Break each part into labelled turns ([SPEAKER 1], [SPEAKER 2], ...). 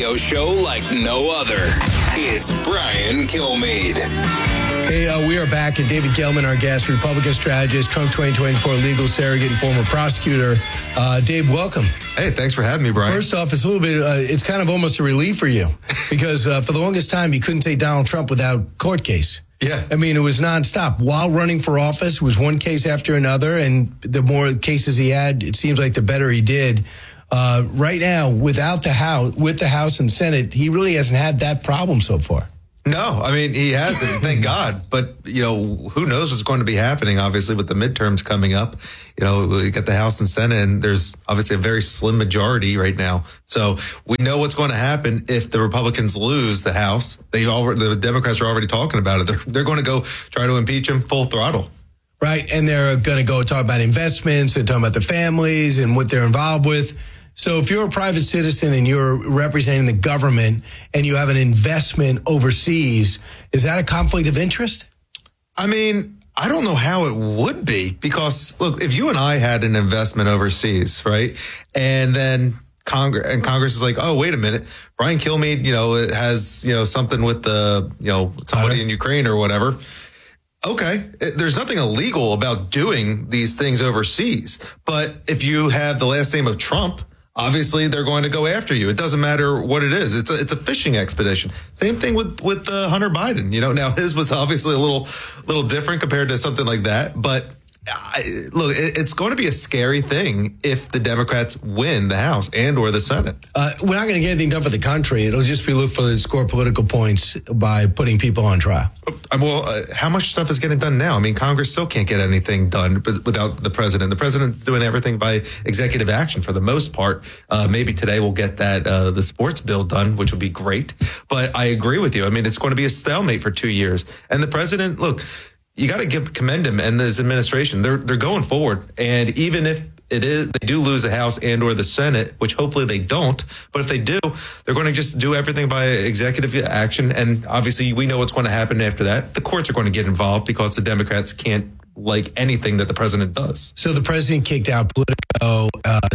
[SPEAKER 1] radio show like no other. It's Brian Kilmeade.
[SPEAKER 2] Hey, we are back, and David Gelman, our guest, Republican strategist, Trump 2024 legal surrogate, and former prosecutor. Dave, welcome.
[SPEAKER 3] Hey, thanks for having me, Brian.
[SPEAKER 2] First off, it's a little bit, it's kind of almost a relief for you, because for the longest time, you couldn't take Donald Trump without court case.
[SPEAKER 3] Yeah.
[SPEAKER 2] I mean, it was nonstop. While running for office, it was one case after another, and the more cases he had, it seems like the better he did. Right now, with the House and Senate, he really hasn't had that problem so far.
[SPEAKER 3] No, I mean, he hasn't, thank God. But, you know, who knows what's going to be happening, obviously, with the midterms coming up. You know, we got the House and Senate, and there's obviously a very slim majority right now. So we know what's going to happen if the Republicans lose the House. The Democrats are already talking about it. They're going to go try to impeach him full throttle.
[SPEAKER 2] Right, and they're going to go talk about investments and talk about the families and what they're involved with. So if you're a private citizen and you're representing the government and you have an investment overseas, is that a conflict of interest?
[SPEAKER 3] I mean, I don't know how it would be, because, look, if you and I had an investment overseas, right, and then Congress is like, oh, wait a minute, Brian Kilmeade, has, something with somebody in Ukraine or whatever. Okay, there's nothing illegal about doing these things overseas. But if you have the last name of Trump, obviously they're going to go after you. It doesn't matter what it is. It's a fishing expedition. Same thing with Hunter Biden. Now his was obviously a little different compared to something like that. But look, it's going to be a scary thing if the Democrats win the House and or the Senate.
[SPEAKER 2] We're not going to get anything done for the country. It'll just be look for to score political points by putting people on trial.
[SPEAKER 3] Well, how much stuff is getting done now? I mean, Congress still can't get anything done without the president. The president's doing everything by executive action for the most part. Maybe today we'll get the sports bill done, which will be great. But I agree with you. I mean, it's going to be a stalemate for 2 years. And the president, look, you got to commend him and his administration. They're going forward. And even if they do lose the House and or the Senate, which hopefully they don't. But if they do, they're going to just do everything by executive action. And obviously we know what's going to happen after that. The courts are going to get involved because the Democrats can't like anything that the president does.
[SPEAKER 2] So the president kicked out Politico,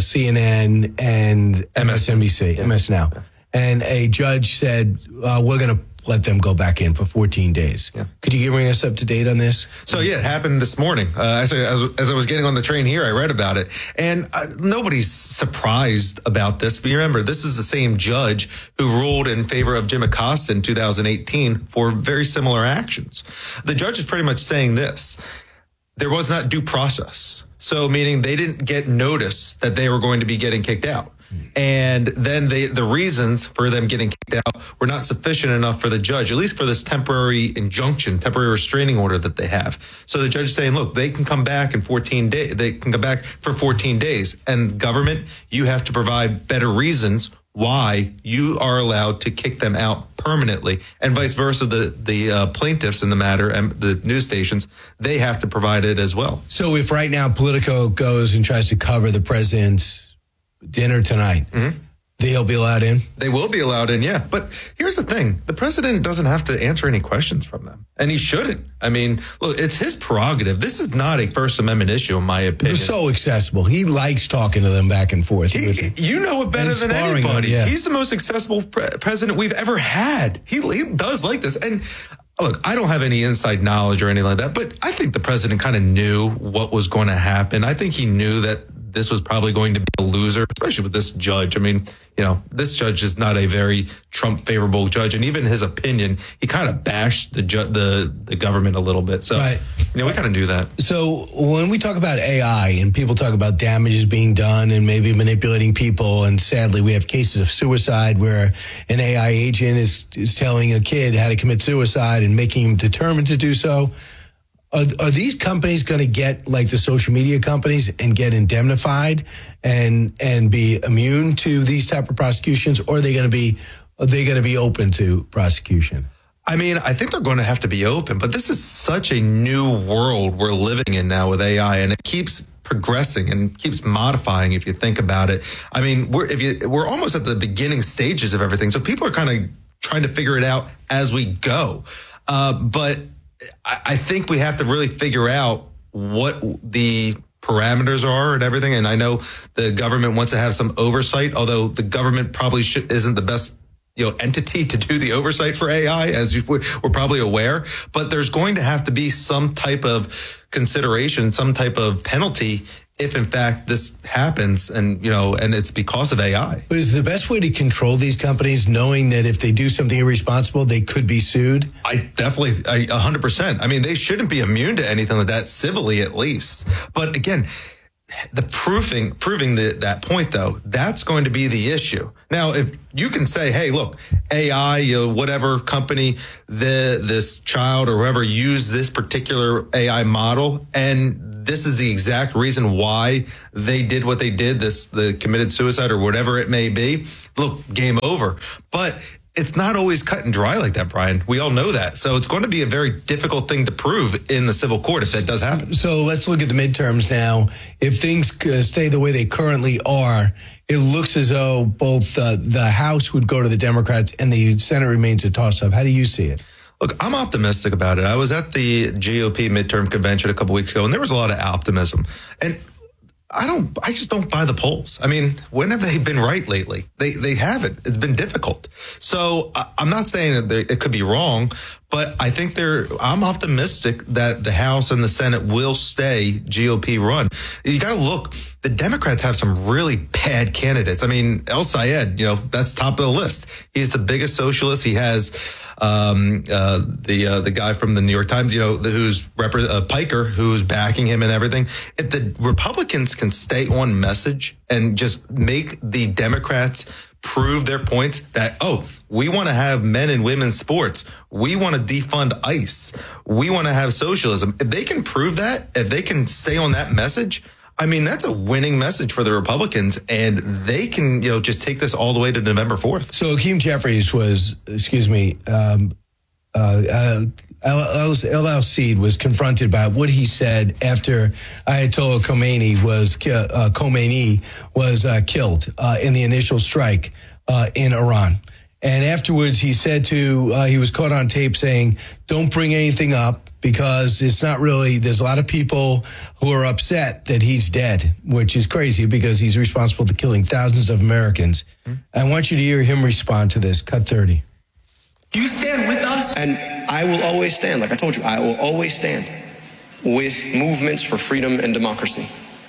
[SPEAKER 2] CNN, and MSNBC, MS Now. And a judge said, we're going to let them go back in for 14 days. Yeah. Could you bring us up to date on this?
[SPEAKER 3] So, yeah, it happened this morning. As I was getting on the train here, I read about it. And nobody's surprised about this. But you remember, this is the same judge who ruled in favor of Jim Acosta in 2018 for very similar actions. The judge is pretty much saying this. There was not due process. So, meaning they didn't get notice that they were going to be getting kicked out. And then the reasons for them getting kicked out were not sufficient enough for the judge, at least for this temporary injunction, temporary restraining order that they have. So the judge is saying, look, they can come back in 14 days. They can come back for 14 days. And government, you have to provide better reasons why you are allowed to kick them out permanently, and vice versa. The plaintiffs in the matter and the news stations, they have to provide it as well.
[SPEAKER 2] So if right now Politico goes and tries to cover the president's dinner tonight, they'll be allowed in?
[SPEAKER 3] They will be allowed in, yeah. But here's the thing. The president doesn't have to answer any questions from them. And he shouldn't. I mean, look, it's his prerogative. This is not a First Amendment issue, in my opinion.
[SPEAKER 2] He's so accessible. He likes talking to them back and forth.
[SPEAKER 3] You know it better than anybody. Yeah. He's the most accessible president we've ever had. He does like this. And look, I don't have any inside knowledge or anything like that, but I think the president kind of knew what was going to happen. I think he knew that this was probably going to be a loser, especially with this judge. I mean, this judge is not a very Trump favorable judge. And even his opinion, he kind of bashed the government a little bit. So,
[SPEAKER 2] right.
[SPEAKER 3] We kind of do that.
[SPEAKER 2] So when we talk about AI and people talk about damages being done and maybe manipulating people, and sadly we have cases of suicide where an AI agent is telling a kid how to commit suicide and making him determined to do so. Are these companies going to get like the social media companies and get indemnified and be immune to these type of prosecutions, or are they going to be open to prosecution?
[SPEAKER 3] I mean, I think they're going to have to be open, but this is such a new world we're living in now with AI, and it keeps progressing and keeps modifying if you think about it. I mean, we're almost at the beginning stages of everything, so people are kind of trying to figure it out as we go. But I think we have to really figure out what the parameters are and everything. And I know the government wants to have some oversight, although the government probably isn't the best entity to do the oversight for AI, as we're probably aware. But there's going to have to be some type of consideration, some type of penalty if in fact this happens and it's because of AI.
[SPEAKER 2] But is the best way to control these companies knowing that if they do something irresponsible, they could be sued?
[SPEAKER 3] I 100%. I mean, they shouldn't be immune to anything like that, civilly at least. But again, the proving that point, though, that's going to be the issue. Now, if you can say, hey, look, AI, whatever company, this child or whoever used this particular AI model, and this is the exact reason why they did what they did, the committed suicide or whatever it may be, look, game over. But it's not always cut and dry like that, Brian. We all know that. So it's going to be a very difficult thing to prove in the civil court if that does happen.
[SPEAKER 2] So let's look at the midterms now. If things stay the way they currently are, it looks as though both the House would go to the Democrats and the Senate remains a toss-up. How do you see it?
[SPEAKER 3] Look, I'm optimistic about it. I was at the GOP midterm convention a couple weeks ago, and there was a lot of optimism. And I just don't buy the polls. I mean, when have they been right lately? They haven't. It's been difficult. So I'm not saying that it could be wrong, but I think I'm optimistic that the House and the Senate will stay GOP run. You got to look. The Democrats have some really bad candidates. I mean, El Sayed, that's top of the list. He's the biggest socialist. He has the guy from the New York Times, who's Piker, who's backing him and everything. If the Republicans can stay on message and just make the Democrats prove their points that, we want to have men and women's sports. We want to defund ICE. We want to have socialism. If they can prove that, if they can stay on that message, I mean, that's a winning message for the Republicans, and they can, just take this all the way to November 4th.
[SPEAKER 2] So Hakeem Jeffries was, L.L. Seed was confronted by what he said after Ayatollah Khomeini was killed in the initial strike in Iran. And afterwards, he said he was caught on tape saying, don't bring anything up because it's not really, there's a lot of people who are upset that he's dead, which is crazy because he's responsible for killing thousands of Americans. I want you to hear him respond to this. Cut 30.
[SPEAKER 4] You stand with us. And I will always stand, like I told you, I will always stand with movements for freedom and democracy.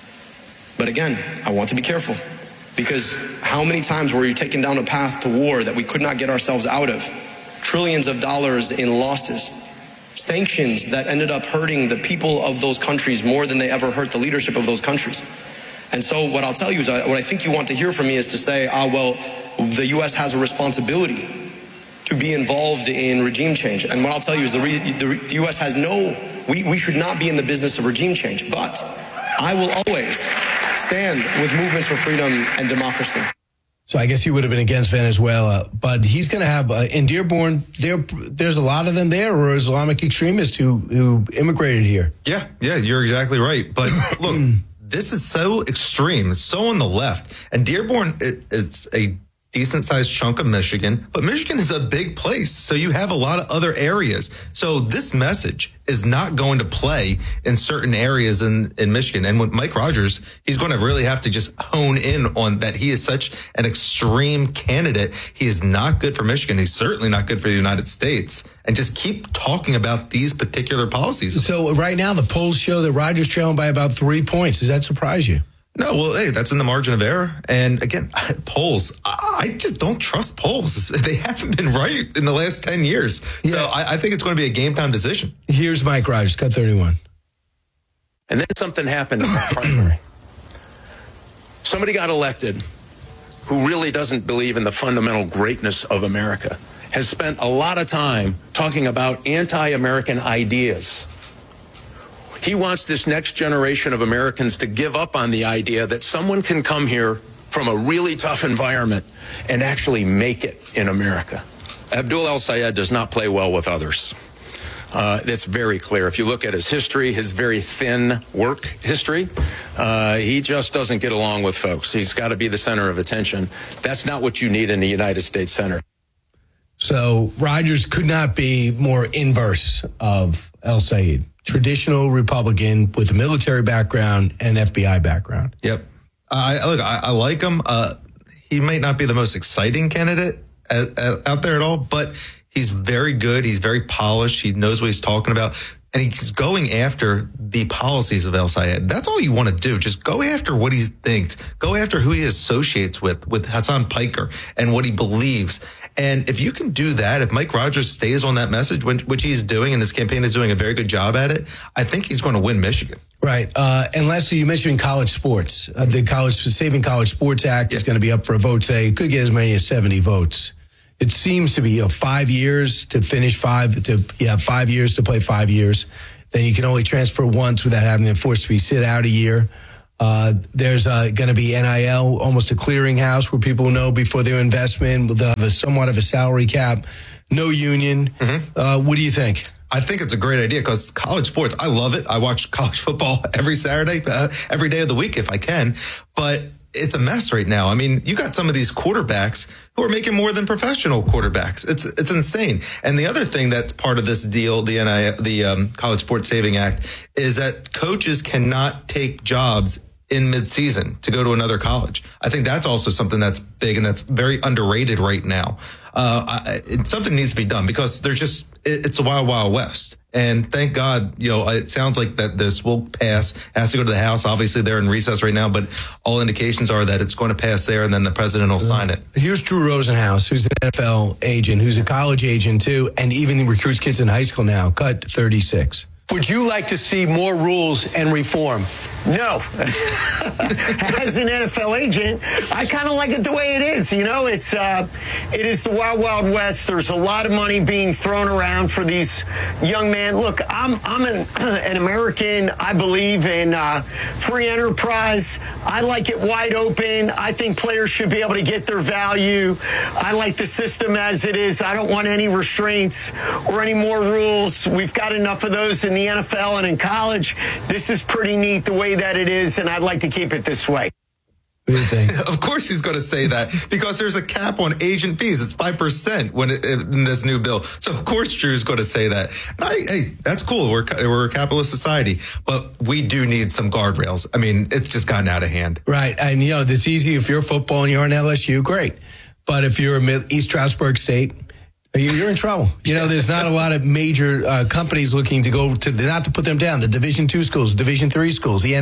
[SPEAKER 4] But again, I want to be careful. Because how many times were you taken down a path to war that we could not get ourselves out of? Trillions of dollars in losses. Sanctions that ended up hurting the people of those countries more than they ever hurt the leadership of those countries. And so what I'll tell you is what I think you want to hear from me is to say, the U.S. has a responsibility to be involved in regime change. And what I'll tell you is the U.S. has we should not be in the business of regime change. But I will always stand with movements for freedom and democracy.
[SPEAKER 2] So I guess he would have been against Venezuela, but he's going to have in Dearborn. There's a lot of them there, or Islamic extremists who immigrated here.
[SPEAKER 3] Yeah, you're exactly right. But look, this is so extreme, it's so on the left, and Dearborn, it's a decent-sized chunk of Michigan, but Michigan is a big place, so you have a lot of other areas. So this message is not going to play in certain areas in Michigan. And with Mike Rogers, he's going to really have to just hone in on that. He is such an extreme candidate. He is not good for Michigan. He's certainly not good for the United States. And just keep talking about these particular policies.
[SPEAKER 2] So right now, the polls show that Rogers trailing by about 3 points. Does that surprise you?
[SPEAKER 3] No, well, hey, that's in the margin of error. And again, polls, I just don't trust polls. They haven't been right in the last 10 years. Yeah. So I think it's going to be a game time decision.
[SPEAKER 2] Here's Mike Rogers, cut 31.
[SPEAKER 5] And then something happened in the primary. Somebody got elected who really doesn't believe in the fundamental greatness of America, has spent a lot of time talking about anti-American ideas. He wants this next generation of Americans to give up on the idea that someone can come here from a really tough environment and actually make it in America. Abdul El-Sayed does not play well with others. That's very clear. If you look at his history, his very thin work history, he just doesn't get along with folks. He's got to be the center of attention. That's not what you need in the United States Senate.
[SPEAKER 2] So Rogers could not be more inverse of El-Sayed. Traditional Republican with a military background and FBI background.
[SPEAKER 3] Yep. I like him. He might not be the most exciting candidate out there at all, but he's very good. He's very polished. He knows what he's talking about. And he's going after the policies of El Sayed. That's all you want to do. Just go after what he thinks. Go after who he associates with Hassan Piker and what he believes. And if you can do that, if Mike Rogers stays on that message, which he's doing, and this campaign is doing a very good job at it, I think he's going to win Michigan.
[SPEAKER 2] Right. And lastly, you mentioned college sports. The Saving College Sports Act is going to be up for a vote today. It could get as many as 70 votes. It seems to be 5 years to finish 5 years to play 5 years. Then you can only transfer once without having to force to be sit out a year. There's going to be NIL, almost a clearinghouse where people know before their investment. They'll have somewhat of a salary cap, no union. What do you think?
[SPEAKER 3] I think it's a great idea because college sports, I love it. I watch college football every Saturday, every day of the week if I can. But it's a mess right now. I mean, you got some of these quarterbacks who are making more than professional quarterbacks. It's insane. And the other thing that's part of this deal, the College Sports Saving Act, is that coaches cannot take jobs in midseason to go to another college. I think that's also something that's big and that's very underrated right now. Something needs to be done because it's a wild, wild west. And thank God, it sounds like that this will pass, has to go to the House. Obviously, they're in recess right now, but all indications are that it's going to pass there and then the president will sign it.
[SPEAKER 2] Here's Drew Rosenhaus, who's an NFL agent, who's a college agent too, and even recruits kids in high school now. Cut 36.
[SPEAKER 6] Would you like to see more rules and reform?
[SPEAKER 7] No. As an NFL agent, I kind of like it the way it is. It is the wild, wild west. There's a lot of money being thrown around for these young men. Look, I'm an American. I believe in free enterprise. I like it wide open. I think players should be able to get their value. I like the system as it is. I don't want any restraints or any more rules. We've got enough of those in the NFL and in college. This is pretty neat the way that it is, and I'd like to keep it this way.
[SPEAKER 2] What do you think?
[SPEAKER 3] Of course he's going to say that because there's a cap on agent fees. It's 5% in this new bill. So of course Drew's going to say that. And hey, that's cool. We're a capitalist society, but we do need some guardrails. I mean, it's just gotten out of hand.
[SPEAKER 2] Right. And it's easy if you're football and you're on LSU, great. But if you're East Stroudsburg State, you're in trouble. There's not a lot of major companies looking to go to, not to put them down, the Division II schools, Division III schools, the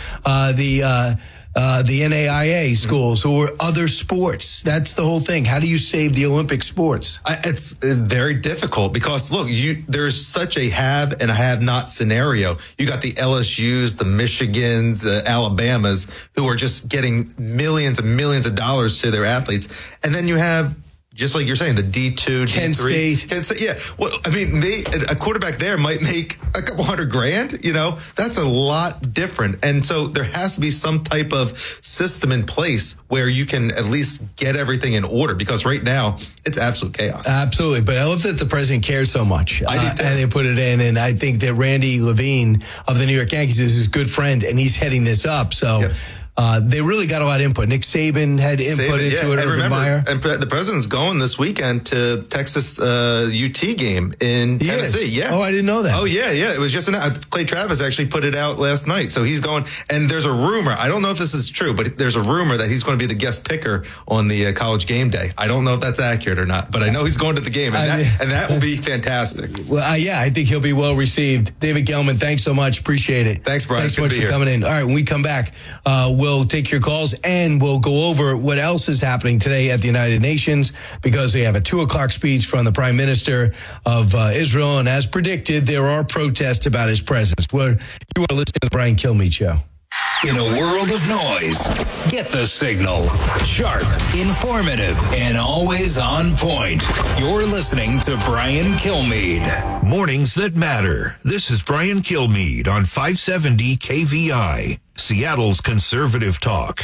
[SPEAKER 2] NAIA schools, or other sports. That's the whole thing. How do you save the Olympic sports?
[SPEAKER 3] It's very difficult because, look, there's such a have and a have-not scenario. You got the LSUs, the Michigans, the Alabamas, who are just getting millions and millions of dollars to their athletes. And then you have, just like you're saying, the D2,
[SPEAKER 2] Kent
[SPEAKER 3] D3.
[SPEAKER 2] State.
[SPEAKER 3] Kent State, yeah. Well, I mean, a quarterback there might make a couple $100,000. That's a lot different. And so there has to be some type of system in place where you can at least get everything in order, because right now it's absolute chaos.
[SPEAKER 2] Absolutely. But I love that the president cares so much.
[SPEAKER 3] I do too.
[SPEAKER 2] And they put it in. And I think that Randy Levine of the New York Yankees is his good friend, and he's heading this up. So. Yep. They really got a lot of input. Nick Saban had input into it.
[SPEAKER 3] And remember,
[SPEAKER 2] Meyer.
[SPEAKER 3] And the president's going this weekend to Texas UT game in Tennessee. Yeah.
[SPEAKER 2] Oh, I didn't know that.
[SPEAKER 3] Oh, yeah. It was just Clay Travis actually put it out last night. So he's going. And there's a rumor. I don't know if this is true, but there's a rumor that he's going to be the guest picker on the college game day. I don't know if that's accurate or not, but I know he's going to the game, and that will be fantastic.
[SPEAKER 2] Well, I think he'll be well received. David Gelman, thanks so much. Appreciate it.
[SPEAKER 3] Thanks, Brian.
[SPEAKER 2] Thanks so much for coming in. All right, when we come back, we'll take your calls and we'll go over what else is happening today at the United Nations, because they have a 2:00 speech from the Prime Minister of Israel. And as predicted, there are protests about his presence. You are listening to the Brian Kilmeade Show.
[SPEAKER 1] In a world of noise, get the signal. Sharp, informative, and always on point. You're listening to Brian Kilmeade.
[SPEAKER 8] Mornings that matter. This is Brian Kilmeade on 570 KVI, Seattle's conservative talk.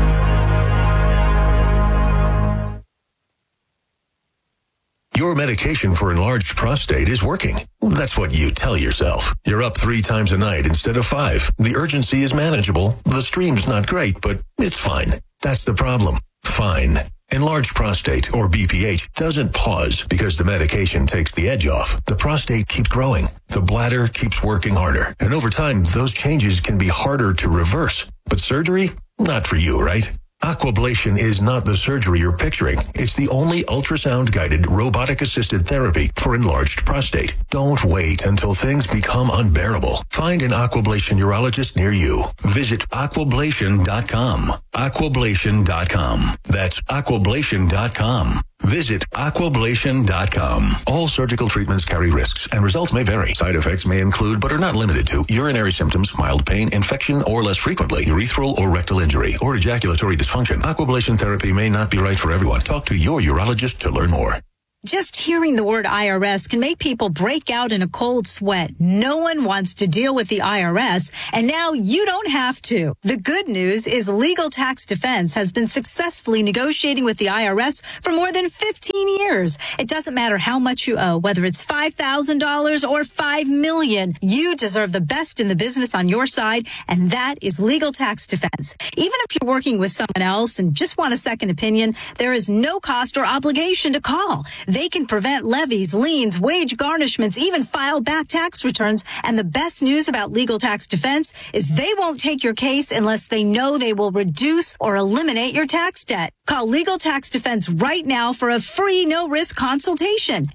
[SPEAKER 8] Your medication for enlarged prostate is working. That's what you tell yourself. You're up 3 times a night instead of 5. The urgency is manageable. The stream's not great, but it's fine. That's the problem. Fine. Enlarged prostate, or BPH, doesn't pause because the medication takes the edge off. The prostate keeps growing. The bladder keeps working harder. And over time, those changes can be harder to reverse. But surgery? Not for you, right? Aquablation is not the surgery you're picturing. It's the only ultrasound-guided, robotic-assisted therapy for enlarged prostate. Don't wait until things become unbearable. Find an Aquablation urologist near you. Visit aquablation.com. Aquablation.com. That's aquablation.com. Visit aquablation.com. All surgical treatments carry risks, and results may vary. Side effects may include, but are not limited to, urinary symptoms, mild pain, infection, or less frequently, urethral or rectal injury, or ejaculatory dysfunction. Aquablation therapy may not be right for everyone. Talk to your urologist to learn more.
[SPEAKER 9] Just hearing the word IRS can make people break out in a cold sweat. No one wants to deal with the IRS, and now you don't have to. The good news is Legal Tax Defense has been successfully negotiating with the IRS for more than 15 years. It doesn't matter how much you owe, whether it's $5,000 or $5 million. You deserve the best in the business on your side, and that is Legal Tax Defense. Even if you're working with someone else and just want a second opinion, there is no cost or obligation to call. They can prevent levies, liens, wage garnishments, even file back tax returns. And the best news about Legal Tax Defense is they won't take your case unless they know they will reduce or eliminate your tax debt. Call Legal Tax Defense right now for a free no-risk consultation.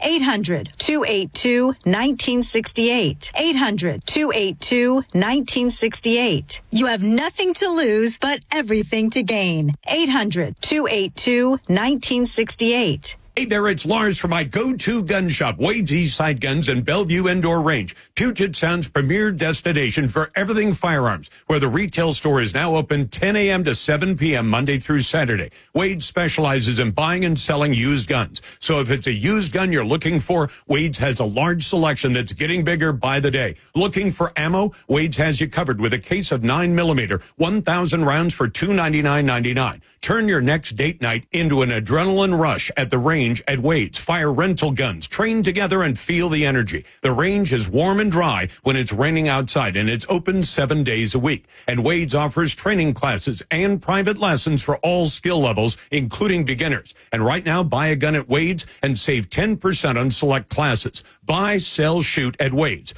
[SPEAKER 9] 800-282-1968. 800-282-1968. You have nothing to lose but everything to gain. 800-282-1968.
[SPEAKER 10] Hey there, it's Lars from my go-to gun shop, Wade's Eastside Guns in Bellevue Indoor Range, Puget Sound's premier destination for everything firearms, where the retail store is now open 10 a.m. to 7 p.m. Monday through Saturday. Wade specializes in buying and selling used guns. So if it's a used gun you're looking for, Wade's has a large selection that's getting bigger by the day. Looking for ammo? Wade's has you covered with a case of 9mm, 1,000 rounds for $299.99. Turn your next date night into an adrenaline rush at the range at Wade's. Fire rental guns. Train together and feel the energy. The range is warm and dry when it's raining outside, and it's open 7 days a week. And Wade's offers training classes and private lessons for all skill levels, including beginners. And right now, buy a gun at Wade's and save 10% on select classes. Buy, sell, shoot at Wade's.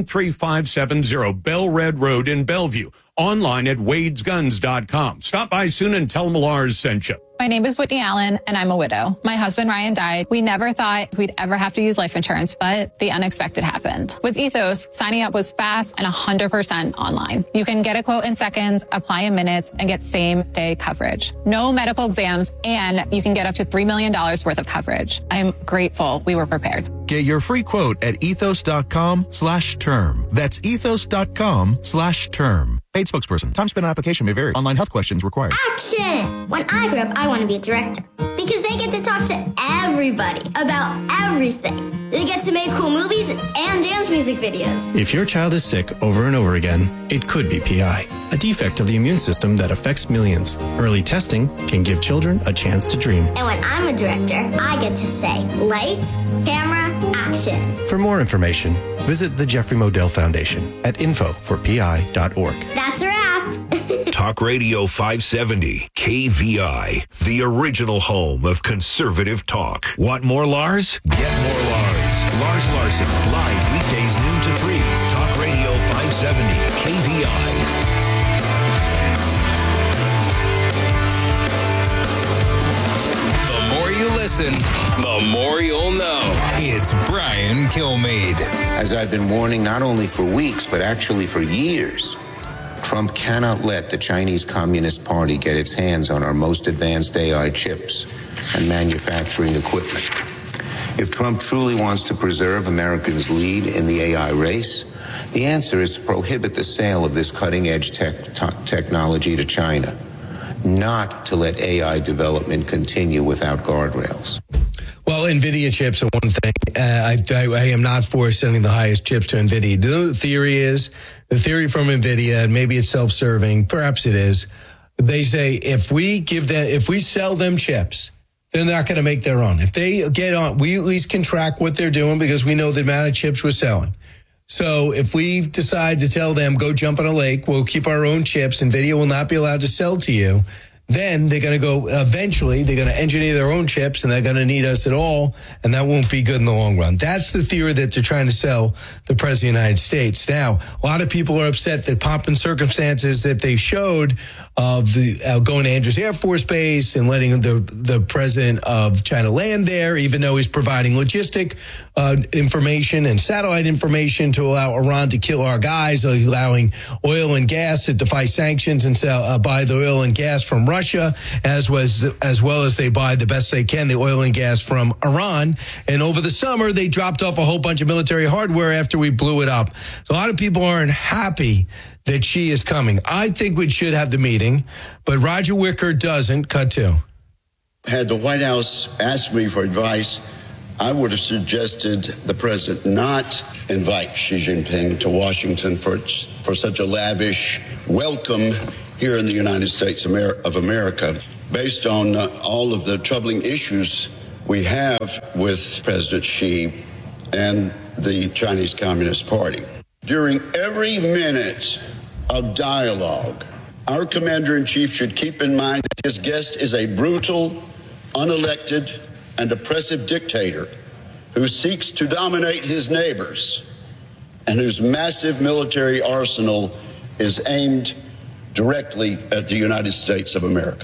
[SPEAKER 10] 13570 Bell Red Road in Bellevue. Online at wadesguns.com. Stop by soon and tell them Lars sent you.
[SPEAKER 11] My name is Whitney Allen, and I'm a widow. My husband, Ryan, died. We never thought we'd ever have to use life insurance, but the unexpected happened. With Ethos, signing up was fast and 100% online. You can get a quote in seconds, apply in minutes, and get same-day coverage. No medical exams, and you can get up to $3 million worth of coverage. I'm grateful we were prepared.
[SPEAKER 12] Get your free quote at ethos.com/term. That's ethos.com/term. Paid spokesperson. Time spent on application may vary. Online health questions required.
[SPEAKER 13] Action! When I grow up, I want to be a director because they get to talk to everybody about everything. They get to make cool movies and dance music videos.
[SPEAKER 14] If your child is sick over and over again, it could be PI, a defect of the immune system that affects millions. Early testing can give children a chance to dream.
[SPEAKER 13] And when I'm a director, I get to say, lights, camera, action.
[SPEAKER 14] For more information, visit the Jeffrey Modell Foundation at info4pi.org.
[SPEAKER 13] That's a wrap.
[SPEAKER 1] Talk Radio 570, KVI, the original home of conservative talk. Want more Lars? Get more Lars. Lars Larson, live weekdays noon to 3. Talk Radio 570, KVI. The more you listen, the more you'll know. It's Brian Kilmeade.
[SPEAKER 15] As I've been warning not only for weeks, but actually for years, Trump cannot let the Chinese Communist Party get its hands on our most advanced AI chips and manufacturing equipment. If Trump truly wants to preserve Americans' lead in the AI race, the answer is to prohibit the sale of this cutting-edge technology to China, not to let AI development continue without guardrails.
[SPEAKER 2] Well, NVIDIA chips are one thing. I am not for sending the highest chips to NVIDIA. The theory from NVIDIA, and maybe it's self-serving, perhaps it is, they say if we sell them chips, they're not going to make their own. If they get on, we at least can track what they're doing because we know the amount of chips we're selling. So if we decide to tell them, go jump in a lake, we'll keep our own chips, NVIDIA will not be allowed to sell to you, then they're going to go, eventually, they're going to engineer their own chips, and they're going to need us at all, and that won't be good in the long run. That's the theory that they're trying to sell the President of the United States. Now, a lot of people are upset that pomp and circumstances that they showed of the going to Andrews Air Force Base and letting the president of China land there, even though he's providing logistic information and satellite information to allow Iran to kill our guys, allowing oil and gas to defy sanctions and buy the oil and gas from Russia, as well as they buy the best they can, the oil and gas from Iran. And over the summer, they dropped off a whole bunch of military hardware after we blew it up. So a lot of people aren't happy that she is coming. I think we should have the meeting, but Roger Wicker doesn't. Cut to.
[SPEAKER 16] Had the White House asked me for advice, I would have suggested the president not invite Xi Jinping to Washington for such a lavish welcome here in the United States of America, based on all of the troubling issues we have with President Xi and the Chinese Communist Party. During every minute of dialogue, our commander-in-chief should keep in mind that his guest is a brutal, unelected, and oppressive dictator who seeks to dominate his neighbors and whose massive military arsenal is aimed directly at the United States of America.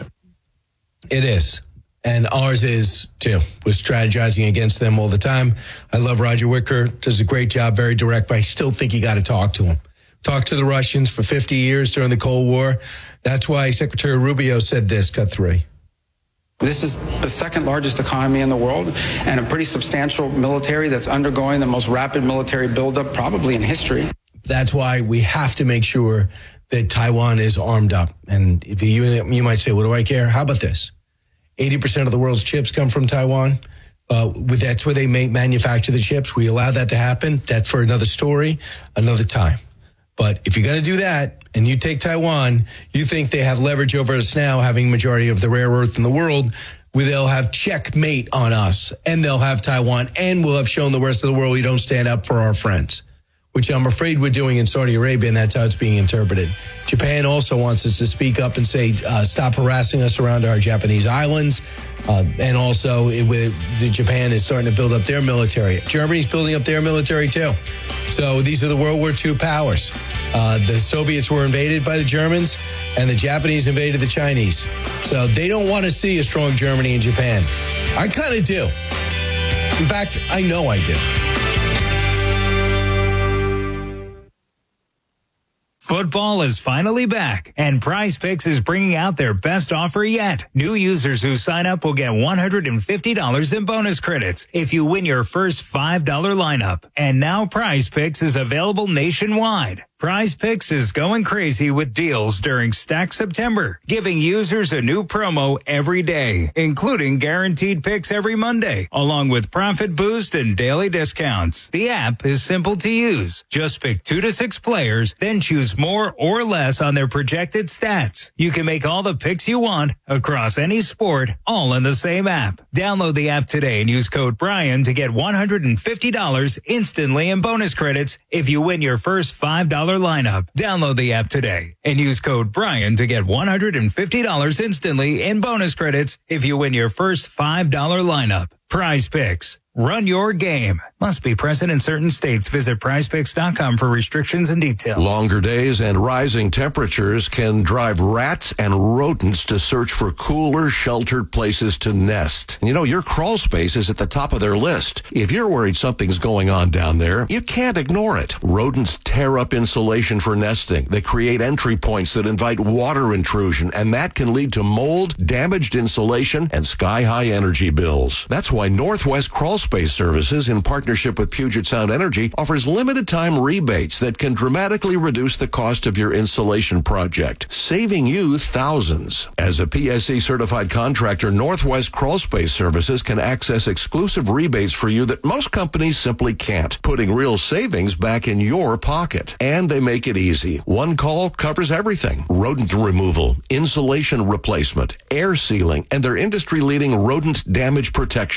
[SPEAKER 2] It is. And ours is, too. We're strategizing against them all the time. I love Roger Wicker. Does a great job, very direct, but I still think you got to talk to him. Talk to the Russians for 50 years during the Cold War. That's why Secretary Rubio said this, cut 3.
[SPEAKER 17] This is the second largest economy in the world and a pretty substantial military that's undergoing the most rapid military buildup probably in history.
[SPEAKER 2] That's why we have to make sure that Taiwan is armed up. And if you might say, what do I care? How about this? 80% of the world's chips come from Taiwan. That's where they manufacture the chips. We allow that to happen. That's for another story, another time. But if you're going to do that and you take Taiwan, you think they have leverage over us now, having majority of the rare earth in the world, where they'll have checkmate on us, and they'll have Taiwan, and we'll have shown the rest of the world we don't stand up for our friends, which I'm afraid we're doing in Saudi Arabia, and that's how it's being interpreted. Japan also wants us to speak up and say, stop harassing us around our Japanese islands. And also, Japan is starting to build up their military. Germany's building up their military, too. So these are the World War II powers. The Soviets were invaded by the Germans, and the Japanese invaded the Chinese. So they don't want to see a strong Germany and Japan. I kind of do. In fact, I know I do.
[SPEAKER 18] Football is finally back, and Prize Picks is bringing out their best offer yet. New users who sign up will get $150 in bonus credits if you win your first $5 lineup. And now Prize Picks is available nationwide. Prize Picks is going crazy with deals during Stack September, giving users a new promo every day, including guaranteed picks every Monday, along with profit boost and daily discounts. The app is simple to use. Just pick 2 to 6 players, then choose more or less on their projected stats. You can make all the picks you want across any sport, all in the same app. Download the app today and use code Brian to get $150 instantly in bonus credits if you win your first $5 lineup. Download the app today and use code Brian to get $150 instantly in bonus credits if you win your first $5 lineup. Prize Picks. Run your game. Must be present in certain states. Visit prizepicks.com for restrictions and details.
[SPEAKER 8] Longer days and rising temperatures can drive rats and rodents to search for cooler, sheltered places to nest. And you know, your crawl space is at the top of their list. If you're worried something's going on down there, you can't ignore it. Rodents tear up insulation for nesting. They create entry points that invite water intrusion, and that can lead to mold, damaged insulation, and sky-high energy bills. That's why Northwest Crawl Space Services, in partnership with Puget Sound Energy, offers limited-time rebates that can dramatically reduce the cost of your insulation project, saving you thousands. As a PSC-certified contractor, Northwest Crawl Space Services can access exclusive rebates for you that most companies simply can't, putting real savings back in your pocket. And they make it easy. One call covers everything: rodent removal, insulation replacement, air sealing, and their industry-leading rodent damage protection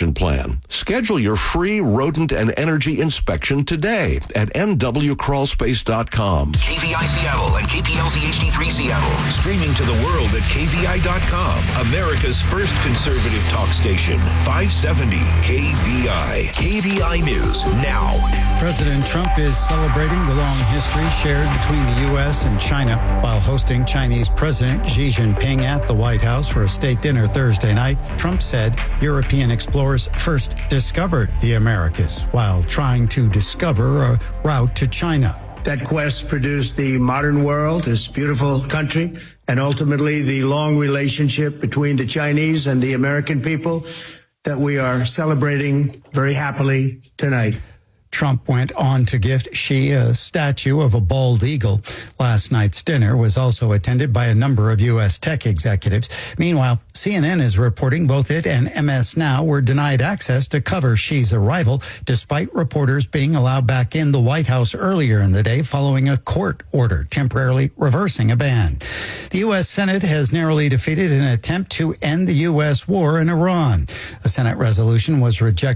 [SPEAKER 19] action plan. Schedule your free rodent and energy inspection today at nwcrawlspace.com.
[SPEAKER 1] KVI Seattle and KPLZ HD3 Seattle. Streaming to the world at KVI.com. America's first conservative talk station. 570 KVI. KVI News now.
[SPEAKER 20] President Trump is celebrating the long history shared between the U.S. and China while hosting Chinese President Xi Jinping at the White House for a state dinner Thursday night. Trump said European explorers first discovered the Americas while trying to discover a route to China.
[SPEAKER 21] That quest produced the modern world, this beautiful country, and ultimately the long relationship between the Chinese and the American people that we are celebrating very happily tonight.
[SPEAKER 20] Trump went on to gift Xi a statue of a bald eagle. Last night's dinner was also attended by a number of U.S. tech executives. Meanwhile, CNN is reporting both it and MS Now were denied access to cover Xi's arrival, despite reporters being allowed back in the White House earlier in the day following a court order temporarily reversing a ban. The U.S. Senate has narrowly defeated an attempt to end the U.S. war in Iran. A Senate resolution was rejected